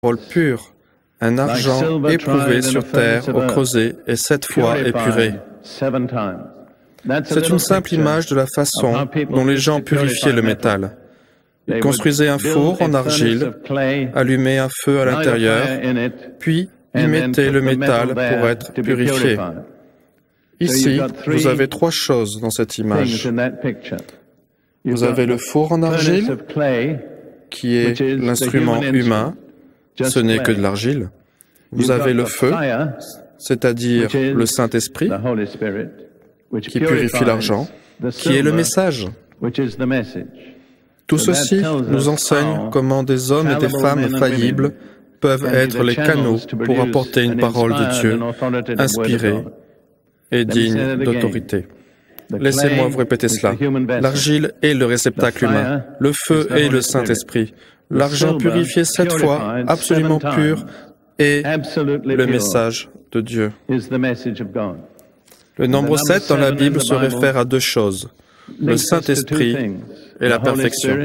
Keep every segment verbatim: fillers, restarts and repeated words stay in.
parole pure, un argent éprouvé sur terre au creuset et sept fois épuré. C'est une simple image de la façon dont les gens purifiaient le métal. Ils construisaient un four en argile, allumaient un feu à l'intérieur, puis y mettaient le métal pour être purifié. Ici, vous avez trois choses dans cette image. Vous avez le four en argile, qui est l'instrument humain, ce n'est que de l'argile. Vous avez le feu, c'est-à-dire le Saint-Esprit, qui purifie l'argent, qui est le message. Tout ceci nous enseigne comment des hommes et des femmes faillibles peuvent être les canaux pour apporter une parole de Dieu inspirée et digne d'autorité. Laissez-moi vous répéter cela. L'argile est le réceptacle humain, le feu est le Saint-Esprit, l'argent purifié sept fois, absolument pur, est le message de Dieu. Le nombre sept dans la Bible se réfère à deux choses, le Saint-Esprit et la perfection.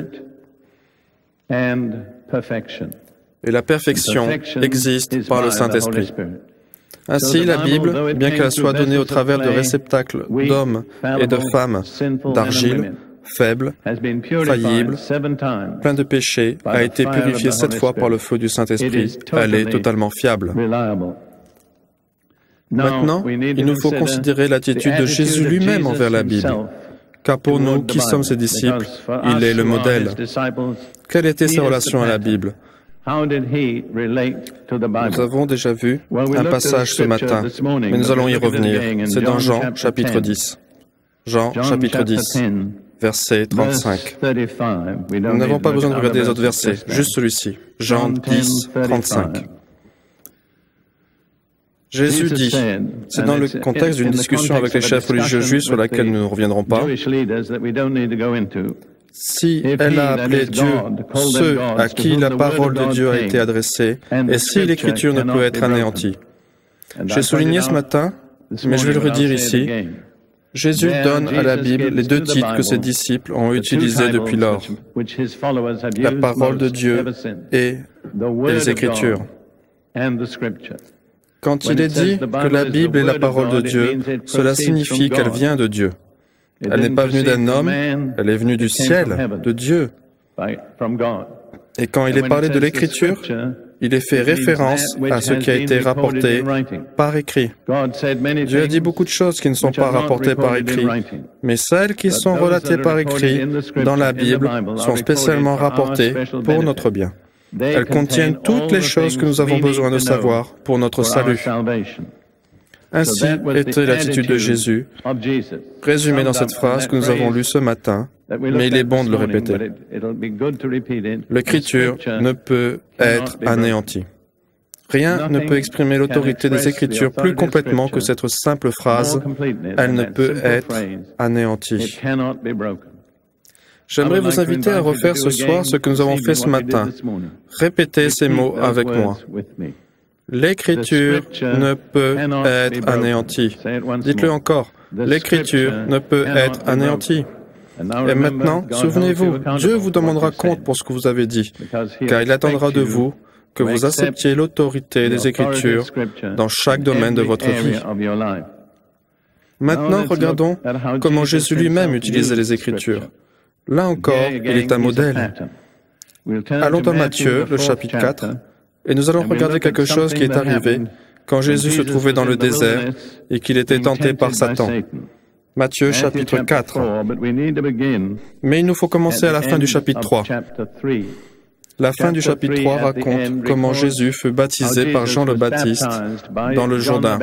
Et la perfection existe par le Saint-Esprit. Ainsi, la Bible, bien qu'elle soit donnée au travers de réceptacles d'hommes et de femmes d'argile, faibles, faillibles, pleins de péchés, a été purifiée sept fois par le feu du Saint-Esprit. Elle est totalement fiable. Maintenant, il nous faut considérer l'attitude de Jésus lui-même envers la Bible. Car pour nous, qui sommes ses disciples, il est le modèle. Quelle était sa relation à la Bible? Nous avons déjà vu un passage ce matin, mais nous allons y revenir. C'est dans Jean, chapitre dix. Jean, chapitre dix, verset trente-cinq. Nous n'avons pas besoin de regarder les autres versets, juste celui-ci. Jean dix, trente-cinq. Jésus dit, c'est dans le contexte d'une discussion avec les chefs religieux juifs sur laquelle nous ne reviendrons pas, si elle a appelé Dieu ceux à qui la parole de Dieu a été adressée, et si l'Écriture ne peut être anéantie. J'ai souligné ce matin, mais je vais le redire ici, Jésus donne à la Bible les deux titres que ses disciples ont utilisés depuis lors, la parole de Dieu et les Écritures. Quand il est dit que la Bible est la parole de Dieu, cela signifie qu'elle vient de Dieu. Elle n'est pas venue d'un homme, elle est venue du ciel, de Dieu. Et quand il est parlé de l'Écriture, il est fait référence à ce qui a été rapporté par écrit. Dieu a dit beaucoup de choses qui ne sont pas rapportées par écrit, mais celles qui sont relatées par écrit dans la Bible sont spécialement rapportées pour notre bien. Elles contiennent toutes les choses que nous avons besoin de savoir pour notre salut. Ainsi était l'attitude de Jésus, résumée dans cette phrase que nous avons lue ce matin, mais il est bon de le répéter. L'Écriture ne peut être anéantie. Rien ne peut exprimer l'autorité des Écritures plus complètement que cette simple phrase « Elle ne peut être anéantie ». J'aimerais vous inviter à refaire ce soir ce que nous avons fait ce matin. Répétez ces mots avec moi. L'Écriture ne peut être anéantie. Dites-le encore. L'Écriture ne peut être anéantie. Et maintenant, souvenez-vous, Dieu vous demandera compte pour ce que vous avez dit, car il attendra de vous que vous acceptiez l'autorité des Écritures dans chaque domaine de votre vie. Maintenant, regardons comment Jésus lui-même utilisait les Écritures. Là encore, il est un modèle. Allons dans Matthieu, le chapitre quatre, et nous allons regarder quelque chose qui est arrivé quand Jésus se trouvait dans le désert et qu'il était tenté par Satan. Matthieu, chapitre quatre. Mais il nous faut commencer à la fin du chapitre trois. La fin du chapitre trois raconte comment Jésus fut baptisé par Jean le Baptiste dans le Jourdain.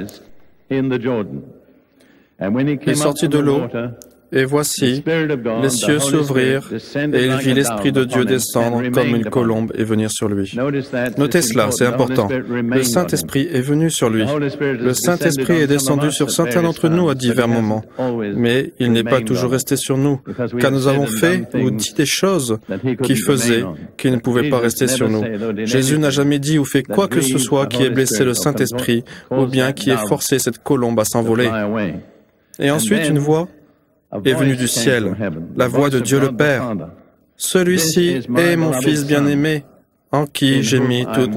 Il sortit de l'eau, et voici, les cieux s'ouvrirent, et il vit l'Esprit de Dieu descendre comme une colombe et venir sur lui. Notez cela, c'est important. Le Saint-Esprit est venu sur lui. Le Saint-Esprit est descendu sur certains d'entre nous à divers moments, mais il n'est pas toujours resté sur nous, car nous avons fait ou dit des choses qui faisaient qu'il ne pouvait pas rester sur nous. Jésus n'a jamais dit ou fait quoi que ce soit qui ait blessé le Saint-Esprit, ou bien qui ait forcé cette colombe à s'envoler. Et ensuite, une voix est venue du ciel, la voix de Dieu le Père. Celui-ci est mon Fils bien-aimé, en qui j'ai mis toute